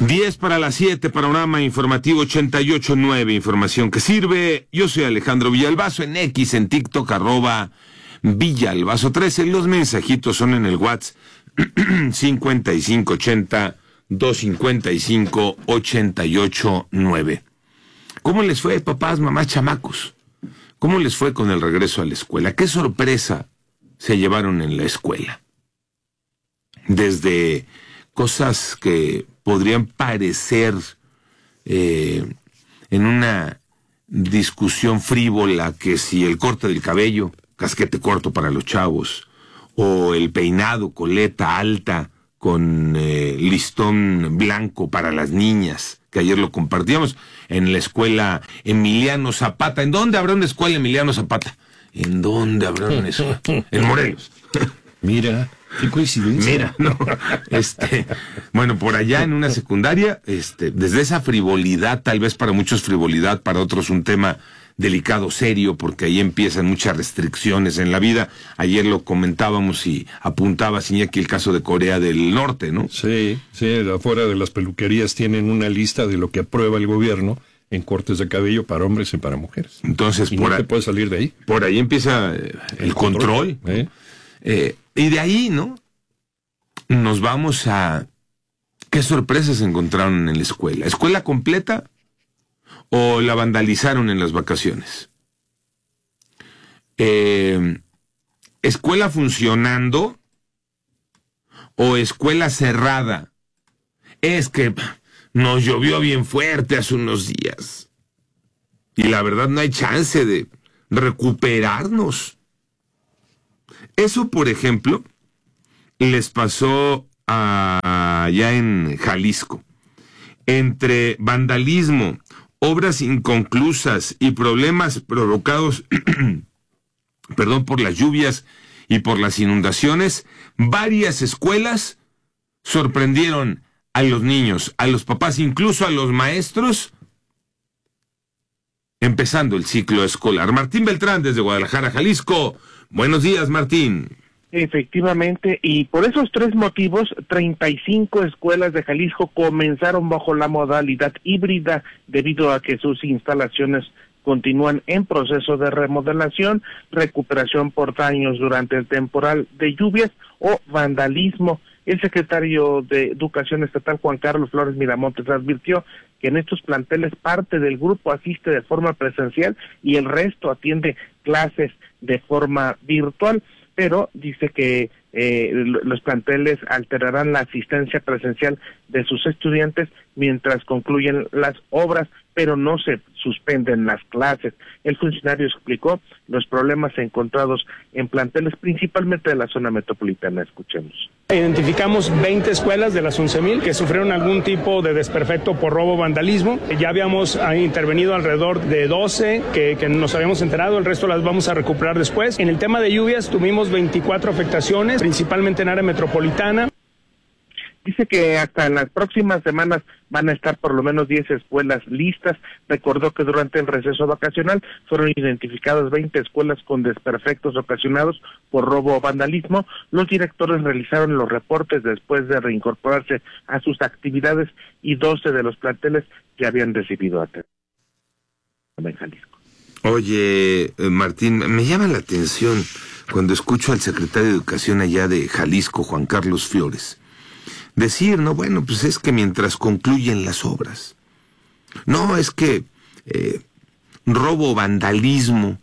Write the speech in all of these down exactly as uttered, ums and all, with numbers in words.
diez para las siete, panorama informativo ochenta y ocho punto nueve, información que sirve. Yo soy Alejandro Villalbazo, en X, en TikTok, arroba Villalbazo trece. Los mensajitos son en el WhatsApp cincuenta y cinco ochenta, doscientos cincuenta y cinco, ochenta y ocho nueve. ¿Cómo les fue, papás, mamás, chamacos? ¿Cómo les fue con el regreso a la escuela? ¿Qué sorpresa se llevaron en la escuela? Desde cosas que podrían parecer eh, en una discusión frívola, que si el corte del cabello, casquete corto para los chavos, o el peinado, coleta alta con eh, listón blanco para las niñas, que ayer lo compartíamos en la escuela Emiliano Zapata. ¿En dónde habrá una escuela Emiliano Zapata? ¿En dónde habrá una escuela? En Morelos. Mira, qué coincidencia. Mira, no, este, bueno, por allá en una secundaria, este, desde esa frivolidad, tal vez para muchos frivolidad, para otros un tema delicado, serio, porque ahí empiezan muchas restricciones en la vida. Ayer lo comentábamos y apuntaba Iñaki el caso de Corea del Norte, ¿no? Sí, sí, afuera de las peluquerías tienen una lista de lo que aprueba el gobierno en cortes de cabello para hombres y para mujeres. Entonces, y por no ahí, te puedes salir de ahí. Por ahí empieza el, el control. control. ¿Eh? Eh, y de ahí, ¿no? Nos vamos a... ¿Qué sorpresas encontraron en la escuela? ¿Escuela completa o la vandalizaron en las vacaciones? Eh, ¿Escuela funcionando o escuela cerrada? Es que nos llovió bien fuerte hace unos días y la verdad no hay chance de recuperarnos. Eso, por ejemplo, les pasó a, allá en Jalisco. Entre vandalismo, obras inconclusas y problemas provocados perdón, por las lluvias y por las inundaciones, varias escuelas sorprendieron a los niños, a los papás, incluso a los maestros, empezando el ciclo escolar. Martín Beltrán, desde Guadalajara, Jalisco. Buenos días, Martín. Efectivamente, y por esos tres motivos, treinta y cinco escuelas de Jalisco comenzaron bajo la modalidad híbrida debido a que sus instalaciones continúan en proceso de remodelación, recuperación por daños durante el temporal de lluvias o vandalismo. El secretario de Educación Estatal, Juan Carlos Flores Miramontes, advirtió que en estos planteles parte del grupo asiste de forma presencial y el resto atiende clases de forma virtual, pero dice que eh, los planteles alterarán la asistencia presencial de sus estudiantes mientras concluyen las obras, pero no se suspenden las clases. El funcionario explicó los problemas encontrados en planteles principalmente de la zona metropolitana. Escuchemos. Identificamos veinte escuelas de las once mil que sufrieron algún tipo de desperfecto por robo o vandalismo. Ya habíamos intervenido alrededor de doce que, que nos habíamos enterado, el resto las vamos a recuperar después. En el tema de lluvias tuvimos veinticuatro afectaciones, principalmente en área metropolitana. Dice que hasta en las próximas semanas van a estar por lo menos diez escuelas listas. Recordó que durante el receso vacacional fueron identificadas veinte escuelas con desperfectos ocasionados por robo o vandalismo. Los directores realizaron los reportes después de reincorporarse a sus actividades y doce de los planteles ya habían recibido atención en Jalisco. Oye, Martín, me llama la atención cuando escucho al secretario de Educación allá de Jalisco, Juan Carlos Flores, decir, no, bueno, pues es que mientras concluyen las obras. No, es que eh, robo, vandalismo.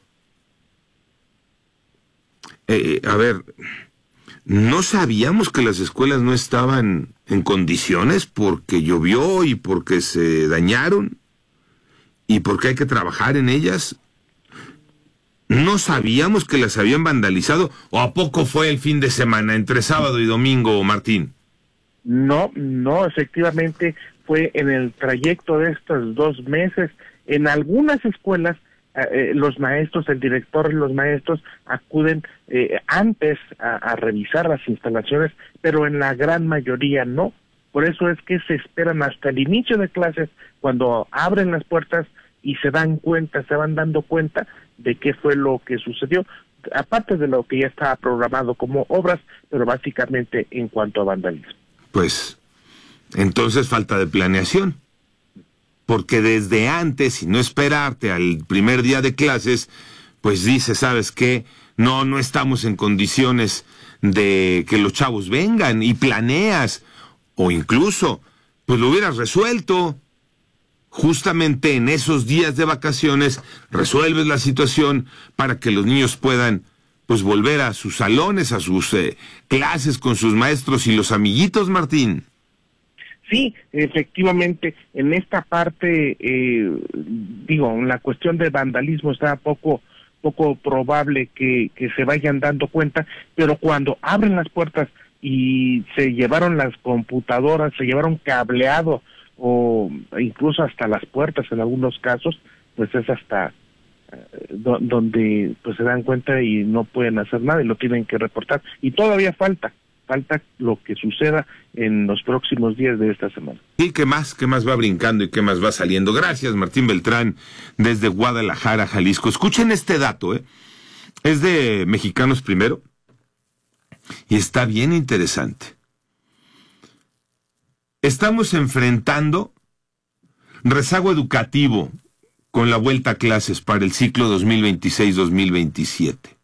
Eh, a ver, ¿no sabíamos que las escuelas no estaban en condiciones porque llovió y porque se dañaron y porque hay que trabajar en ellas? ¿No sabíamos que las habían vandalizado? ¿O a poco fue el fin de semana, entre sábado y domingo, Martín? No, no, efectivamente fue en el trayecto de estos dos meses. En algunas escuelas, eh, los maestros, el director y los maestros acuden eh, antes a, a revisar las instalaciones, pero en la gran mayoría no. Por eso es que se esperan hasta el inicio de clases, cuando abren las puertas y se dan cuenta, se van dando cuenta de qué fue lo que sucedió, aparte de lo que ya estaba programado como obras, pero básicamente en cuanto a vandalismo. Pues Entonces falta de planeación. Porque desde antes, y no esperarte al primer día de clases, pues dices, ¿sabes qué? No, no estamos en condiciones de que los chavos vengan, y planeas, o incluso, pues lo hubieras resuelto. Justamente en esos días de vacaciones resuelves la situación para que los niños puedan pues volver a sus salones, a sus eh, clases con sus maestros y los amiguitos, Martín. Sí, efectivamente, en esta parte, eh, digo, en la cuestión de vandalismo está poco poco probable que, que se vayan dando cuenta, pero cuando abren las puertas y se llevaron las computadoras, se llevaron cableado, o incluso hasta las puertas en algunos casos, pues es hasta eh, do, donde pues se dan cuenta y no pueden hacer nada y lo tienen que reportar. Y todavía falta, falta lo que suceda en los próximos días de esta semana. ¿Y qué más? ¿Qué más va brincando y qué más va saliendo? Gracias, Martín Beltrán, desde Guadalajara, Jalisco. Escuchen este dato, ¿eh? Es de Mexicanos Primero y está bien interesante. Estamos enfrentando rezago educativo con la vuelta a clases para el ciclo dos mil veintiséis dos mil veintisiete.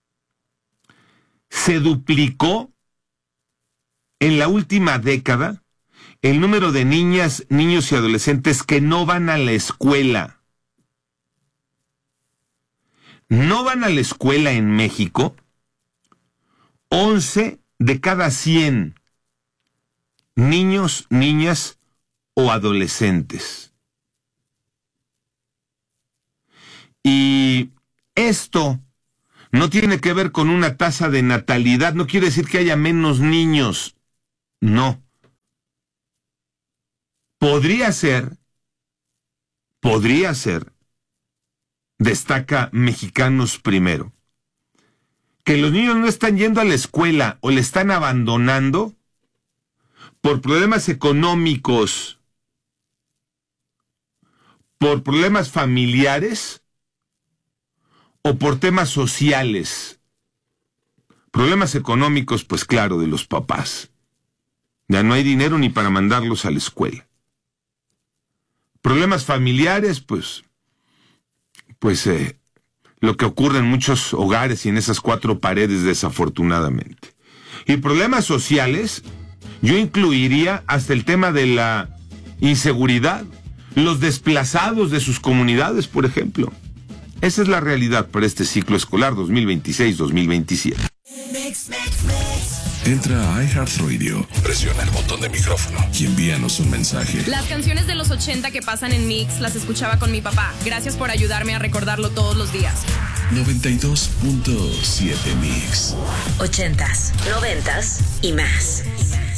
Se duplicó en la última década el número de niñas, niños y adolescentes que no van a la escuela. No van a la escuela en México once de cada cien niños, niñas o adolescentes. Y esto no tiene que ver con una tasa de natalidad, no quiere decir que haya menos niños, no. Podría ser, podría ser, destaca Mexicanos Primero, que los niños no están yendo a la escuela o le están abandonando por problemas económicos, por problemas familiares o por temas sociales. Problemas económicos, pues claro, de los papás. Ya no hay dinero ni para mandarlos a la escuela. Problemas familiares, pues, pues eh, lo que ocurre en muchos hogares y en esas cuatro paredes, desafortunadamente. Y problemas sociales, yo incluiría hasta el tema de la inseguridad, los desplazados de sus comunidades, por ejemplo. Esa es la realidad para este ciclo escolar dos mil veintiséis dos mil veintisiete. Entra a iHeartRadio, presiona el botón de micrófono y envíanos un mensaje. Las canciones de los ochenta que pasan en Mix las escuchaba con mi papá. Gracias por ayudarme a recordarlo todos los días. noventa y dos punto siete Mix. Ochentas, noventas y más.